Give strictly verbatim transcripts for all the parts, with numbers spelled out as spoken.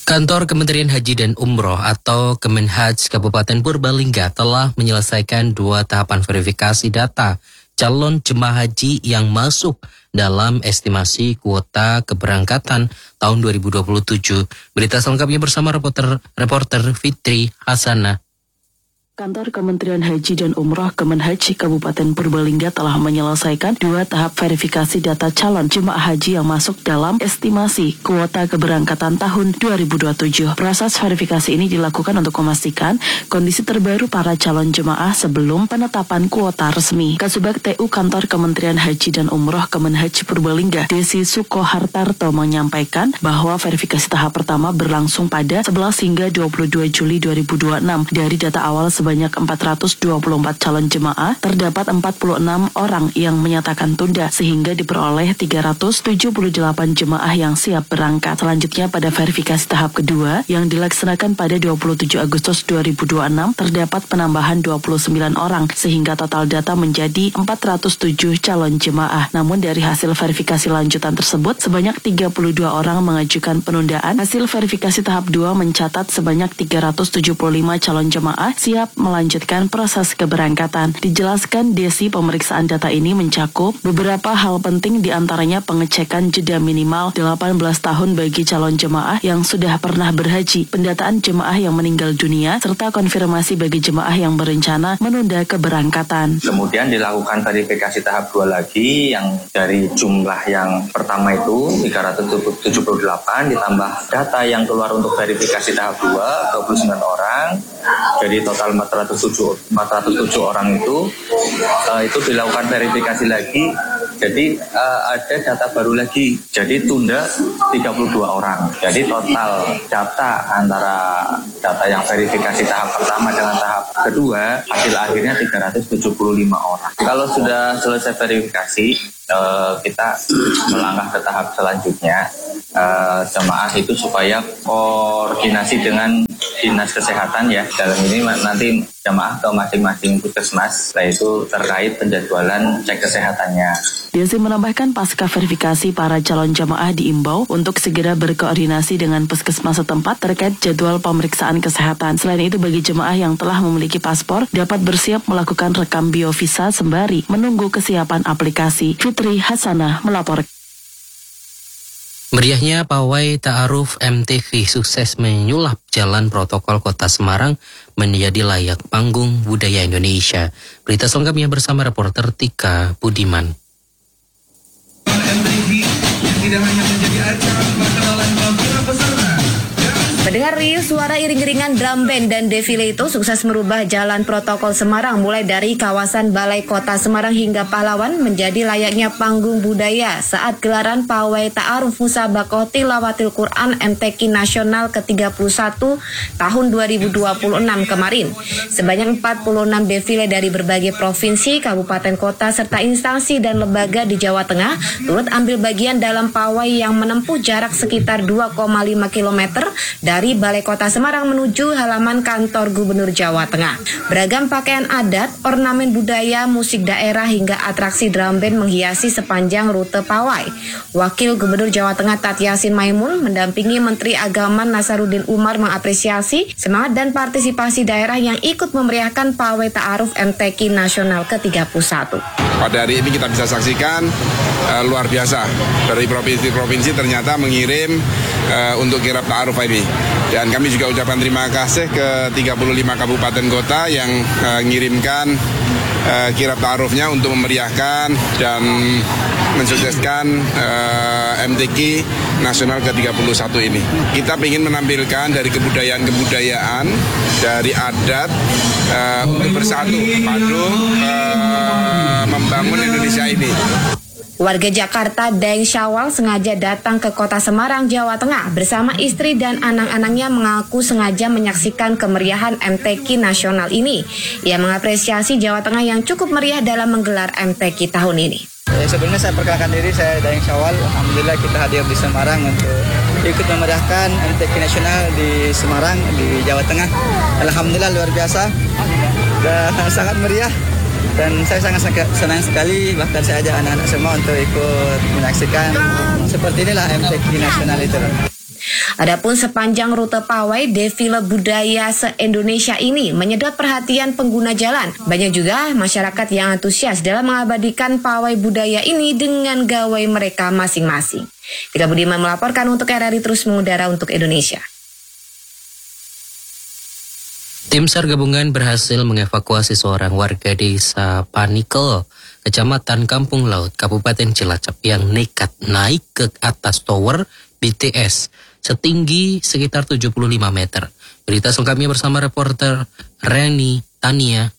Kantor Kementerian Haji dan Umroh atau Kemenhaj Kabupaten Purbalingga telah menyelesaikan dua tahapan verifikasi data calon jemaah haji yang masuk dalam estimasi kuota keberangkatan tahun dua ribu dua puluh tujuh. Berita selengkapnya bersama reporter reporter Fitri Hasanah. Kantor Kementerian Haji dan Umroh Kemenhaj Kabupaten Purbalingga telah menyelesaikan dua tahap verifikasi data calon jemaah haji yang masuk dalam estimasi kuota keberangkatan tahun dua ribu dua puluh tujuh. Proses verifikasi ini dilakukan untuk memastikan kondisi terbaru para calon jemaah sebelum penetapan kuota resmi. Kasubag T U Kantor Kementerian Haji dan Umroh Kemenhaj Purbalingga, Desi Sukohartarto menyampaikan bahwa verifikasi tahap pertama berlangsung pada sebelas hingga dua puluh dua Juli dua ribu dua puluh enam. Dari data awal sebanyak empat ratus dua puluh empat calon jemaah, terdapat empat puluh enam orang yang menyatakan tunda, sehingga diperoleh tiga ratus tujuh puluh delapan jemaah yang siap berangkat. Selanjutnya pada verifikasi tahap kedua yang dilaksanakan pada dua puluh tujuh Agustus dua ribu dua puluh enam, terdapat penambahan dua puluh sembilan orang, sehingga total data menjadi empat ratus tujuh calon jemaah. Namun dari hasil verifikasi lanjutan tersebut, sebanyak tiga puluh dua orang mengajukan penundaan. Hasil verifikasi tahap dua mencatat sebanyak tiga ratus tujuh puluh lima calon jemaah siap melanjutkan proses keberangkatan. Dijelaskan Desi, pemeriksaan data ini mencakup beberapa hal penting, diantaranya pengecekan jeda minimal delapan belas tahun bagi calon jemaah yang sudah pernah berhaji, pendataan jemaah yang meninggal dunia, serta konfirmasi bagi jemaah yang berencana menunda keberangkatan. Kemudian dilakukan verifikasi tahap dua lagi yang dari jumlah yang pertama itu tiga ratus tujuh puluh delapan ditambah data yang keluar untuk verifikasi tahap dua dua puluh sembilan orang. Jadi total empat ratus tujuh orang itu uh, itu dilakukan verifikasi lagi. Jadi uh, ada data baru lagi. Jadi tunda tiga puluh dua orang. Jadi total data antara data yang verifikasi tahap pertama dengan tahap kedua, hasil akhirnya tiga ratus tujuh puluh lima orang. Kalau sudah selesai verifikasi, uh, kita melangkah ke tahap selanjutnya. Uh, jemaah itu supaya koordinasi dengan dinas kesehatan ya. Dalam ini nanti jemaah ke masing-masing puskesmas, yaitu terkait penjadwalan cek kesehatannya. Desi menambahkan pasca verifikasi para calon jemaah diimbau untuk segera berkoordinasi dengan puskesmas setempat terkait jadwal pemeriksaan kesehatan. Selain itu, bagi jemaah yang telah memiliki paspor dapat bersiap melakukan rekam biovisa sembari menunggu kesiapan aplikasi. Fitri Hasanah melaporkan. Meriahnya pawai ta'aruf M T Q sukses menyulap jalan protokol Kota Semarang menjadi layak panggung budaya Indonesia. Berita selengkapnya bersama reporter Tika Budiman. M T Q tidak hanya menjadi acara pembekalan para peserta. Mendengar riuh suara iring-iringan drum band dan defile itu sukses merubah jalan protokol Semarang mulai dari kawasan Balai Kota Semarang hingga Pahlawan menjadi layaknya panggung budaya saat gelaran pawai ta'aruf musabaqah tilawatil Quran M T Q Nasional ke tiga puluh satu tahun dua ribu dua puluh enam kemarin. Sebanyak empat puluh enam defile dari berbagai provinsi, kabupaten kota, serta instansi dan lembaga di Jawa Tengah turut ambil bagian dalam pawai yang menempuh jarak sekitar dua koma lima kilometer dari Balai Kota Semarang menuju halaman kantor Gubernur Jawa Tengah. Beragam pakaian adat, ornamen budaya, musik daerah hingga atraksi drum band menghiasi sepanjang rute pawai. Wakil Gubernur Jawa Tengah Tat Yasin Maimun mendampingi Menteri Agama Nasaruddin Umar mengapresiasi semangat dan partisipasi daerah yang ikut memeriahkan pawai ta'aruf M T Q Nasional ke tiga puluh satu. Pada hari ini kita bisa saksikan uh, luar biasa dari provinsi-provinsi ternyata mengirim uh, untuk kirab ta'aruf ini. Dan kami juga ucapkan terima kasih ke tiga puluh lima kabupaten kota yang uh, mengirimkan uh, kirab ta'arufnya untuk memeriahkan dan mensukseskan uh, M T Q Nasional ke tiga puluh satu ini. Kita ingin menampilkan dari kebudayaan-kebudayaan, dari adat uh, untuk bersatu padu uh, membangun Indonesia ini. Warga Jakarta Daeng Syawal sengaja datang ke Kota Semarang, Jawa Tengah bersama istri dan anak-anaknya mengaku sengaja menyaksikan kemeriahan M T Q Nasional ini. Ia mengapresiasi Jawa Tengah yang cukup meriah dalam menggelar M T Q tahun ini. Eh, sebelumnya saya perkenalkan diri, saya Daeng Syawal. Alhamdulillah kita hadir di Semarang untuk ikut memeriahkan M T Q Nasional di Semarang, di Jawa Tengah. Alhamdulillah luar biasa dan sangat meriah. Dan saya sangat senang sekali, bahkan saya ajak anak-anak semua untuk ikut menyaksikan seperti inilah M T Q Nasional itu. Adapun sepanjang rute pawai defile budaya se-Indonesia ini menyedot perhatian pengguna jalan. Banyak juga masyarakat yang antusias dalam mengabadikan pawai budaya ini dengan gawai mereka masing-masing. Tika Budiman melaporkan untuk R R I Terus Mengudara untuk Indonesia. Tim SAR gabungan berhasil mengevakuasi seorang warga desa Panikel, Kecamatan Kampung Laut, Kabupaten Cilacap yang nekat naik ke atas tower B T S setinggi sekitar tujuh puluh lima meter. Berita selengkapnya bersama reporter Reni Tania.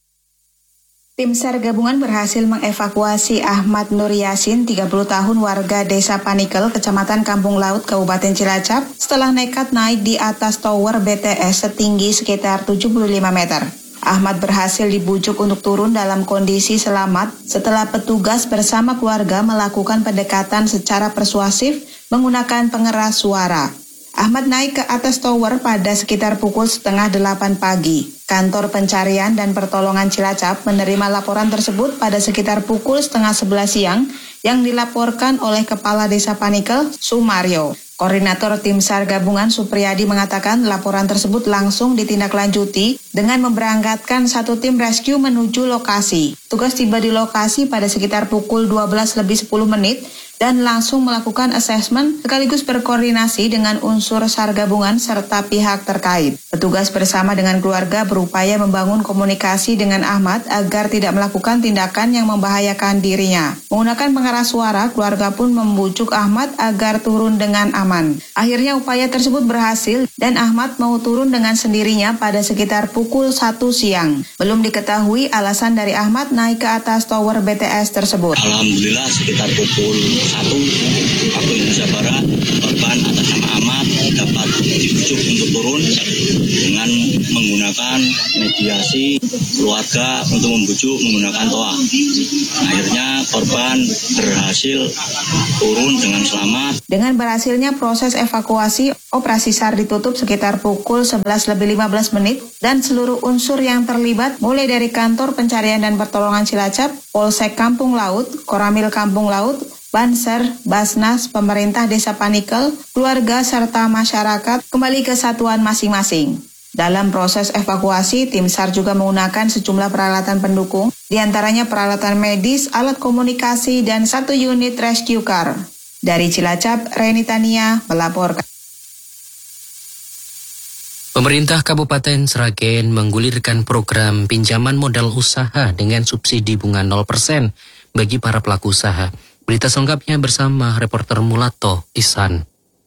Tim SAR gabungan berhasil mengevakuasi Ahmad Nur Yasin, tiga puluh tahun, warga desa Panikel, Kecamatan Kampung Laut, Kabupaten Cilacap, setelah nekat naik di atas tower B T S setinggi sekitar tujuh puluh lima meter. Ahmad berhasil dibujuk untuk turun dalam kondisi selamat setelah petugas bersama keluarga melakukan pendekatan secara persuasif menggunakan pengeras suara. Ahmad naik ke atas tower pada sekitar pukul setengah delapan pagi. Kantor Pencarian dan Pertolongan Cilacap menerima laporan tersebut pada sekitar pukul setengah sebelas siang yang dilaporkan oleh Kepala Desa Panikel, Sumario. Koordinator Tim SAR gabungan Supriyadi mengatakan laporan tersebut langsung ditindaklanjuti dengan memberangkatkan satu tim rescue menuju lokasi. Tugas tiba di lokasi pada sekitar pukul dua belas lebih sepuluh menit dan langsung melakukan asesmen sekaligus berkoordinasi dengan unsur SAR gabungan serta pihak terkait. Petugas bersama dengan keluarga berupaya membangun komunikasi dengan Ahmad agar tidak melakukan tindakan yang membahayakan dirinya. Menggunakan pengeras suara, keluarga pun membujuk Ahmad agar turun dengan aman. Akhirnya upaya tersebut berhasil dan Ahmad mau turun dengan sendirinya pada sekitar pukul satu siang. Belum diketahui alasan dari Ahmad naik ke atas tower B T S tersebut. Alhamdulillah sekitar pukul satu waktu Indonesia Barat, korban atas nama Ahmad dapat dibujuk untuk turun dengan menggunakan mediasi keluarga untuk membujuk menggunakan toa. Akhirnya korban berhasil turun dengan selamat. Dengan berhasilnya proses evakuasi, operasi SAR ditutup sekitar pukul sebelas lebih lima belas menit dan seluruh unsur yang terlibat mulai dari Kantor Pencarian dan Pertolongan Cilacap, Polsek Kampung Laut, Koramil Kampung Laut, Banser, Basnas, pemerintah Desa Panikel, keluarga serta masyarakat kembali ke satuan masing-masing. Dalam proses evakuasi, tim SAR juga menggunakan sejumlah peralatan pendukung, diantaranya peralatan medis, alat komunikasi, dan satu unit rescue car. Dari Cilacap, Reni Tania melaporkan. Pemerintah Kabupaten Sragen menggulirkan program pinjaman modal usaha dengan subsidi bunga nol persen bagi para pelaku usaha. Berita selengkapnya bersama reporter Mulato Ihsan.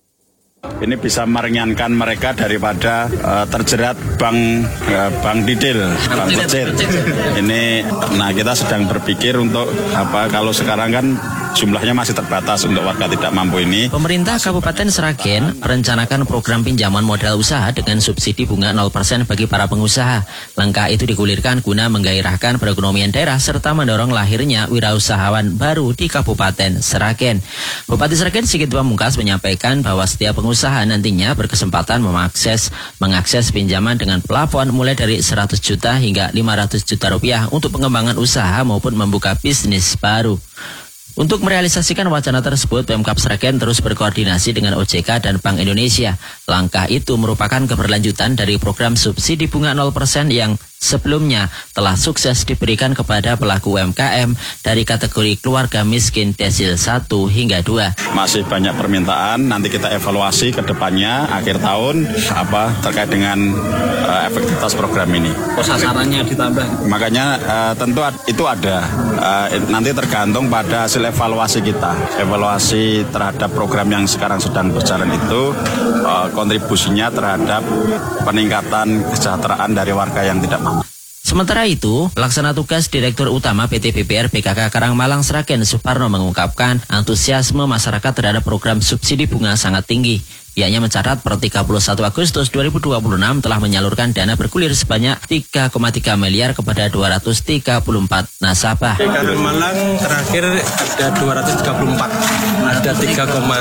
Ini bisa meringankan mereka daripada uh, terjerat bank uh, bank didil, bank kecil. Ini, nah kita sedang berpikir untuk apa kalau sekarang kan jumlahnya masih terbatas untuk warga tidak mampu ini. Pemerintah Kabupaten Sragen merencanakan program pinjaman modal usaha dengan subsidi bunga nol persen bagi para pengusaha. Langkah itu digulirkan guna menggairahkan perekonomian daerah serta mendorong lahirnya wirausahawan baru di Kabupaten Sragen. Bupati Sragen Sigit Pamungkas menyampaikan bahwa setiap pengusaha Usaha nantinya berkesempatan mengakses mengakses pinjaman dengan plafon mulai dari seratus juta hingga lima ratus juta rupiah untuk pengembangan usaha maupun membuka bisnis baru. Untuk merealisasikan wacana tersebut, Pemkab Sragen terus berkoordinasi dengan O J K dan Bank Indonesia. Langkah itu merupakan keberlanjutan dari program subsidi bunga nol persen yang sebelumnya telah sukses diberikan kepada pelaku U M K M dari kategori keluarga miskin desil satu hingga dua. Masih banyak permintaan, nanti kita evaluasi ke depannya akhir tahun apa terkait dengan uh, efektivitas program ini. Sasarannya ditambah. Makanya uh, tentu itu ada, uh, nanti tergantung pada hasil evaluasi kita. Evaluasi terhadap program yang sekarang sedang berjalan itu uh, kontribusinya terhadap peningkatan kesejahteraan dari warga yang tidak mampu. Sementara itu, pelaksana tugas Direktur Utama P T B P R B K K Karangmalang Sragen Suparno mengungkapkan antusiasme masyarakat terhadap program subsidi bunga sangat tinggi. Pihaknya mencatat per tiga puluh satu Agustus dua ribu dua puluh enam telah menyalurkan dana bergulir sebanyak tiga koma tiga miliar kepada dua ratus tiga puluh empat nasabah. Di Karangmalang terakhir ada dua ratus tiga puluh empat, ada tiga koma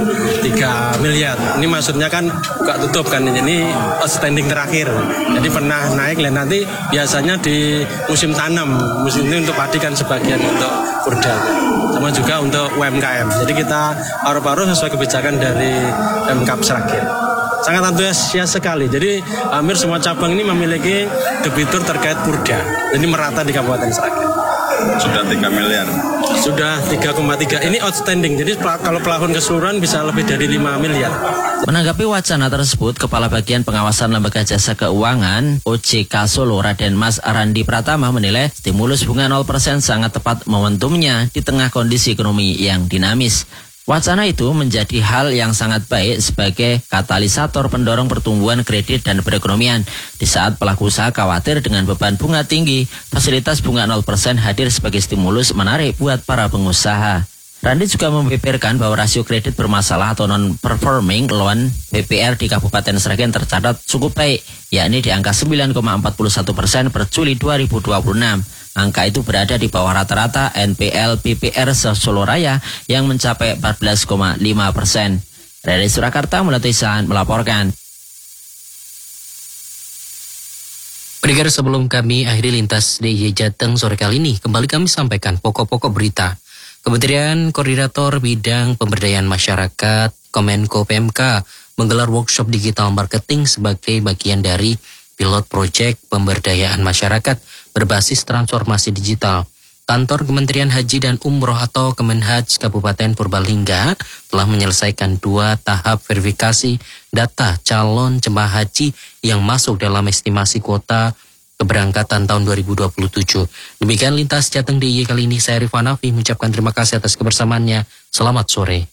tiga miliar. Ini maksudnya kan buka tutup kan, ini outstanding terakhir. Jadi pernah naik, dan nanti biasanya di musim tanam, musim ini untuk padi kan sebagian untuk kurda, sama juga untuk U M K M. Jadi kita paruh-paruh sesuai kebijakan dari lengkap Sragen. Sangat antusias sekali. Jadi hampir semua cabang ini memiliki debitur terkait Purda. Jadi merata di Kabupaten Sragen. Sudah tiga miliar. Sudah tiga koma tiga. Ini outstanding. Jadi kalau pelafon keseluruhan bisa lebih dari lima miliar. Menanggapi wacana tersebut, Kepala Bagian Pengawasan Lembaga Jasa Keuangan O J K Solo Raden Mas Arandi Pratama menilai stimulus bunga nol persen sangat tepat momentumnya di tengah kondisi ekonomi yang dinamis. Wacana itu menjadi hal yang sangat baik sebagai katalisator pendorong pertumbuhan kredit dan perekonomian. Di saat pelaku usaha khawatir dengan beban bunga tinggi, fasilitas bunga nol persen hadir sebagai stimulus menarik buat para pengusaha. Randi juga membeberkan bahwa rasio kredit bermasalah atau non-performing loan B P R di Kabupaten Sragen tercatat cukup baik, yakni di angka sembilan koma empat satu persen per Juli dua ribu dua puluh enam. Angka itu berada di bawah rata-rata N P L B P R se-Solo Raya yang mencapai empat belas koma lima persen. Dari Surakarta, Mulatisan melaporkan. Pendengar, sebelum kami akhiri lintas D I Y Jateng sore kali ini, kembali kami sampaikan pokok-pokok berita. Kementerian Koordinator Bidang Pemberdayaan Masyarakat Kemenko P M K menggelar workshop digital marketing sebagai bagian dari pilot proyek pemberdayaan masyarakat berbasis transformasi digital. Kantor Kementerian Haji dan Umroh atau Kemenhaj Kabupaten Purbalingga telah menyelesaikan dua tahap verifikasi data calon jemaah haji yang masuk dalam estimasi kuota keberangkatan tahun dua ribu dua puluh tujuh. Demikian lintas Jateng D I Y kali ini. Saya Rifan Afi mengucapkan terima kasih atas kebersamaannya. Selamat sore.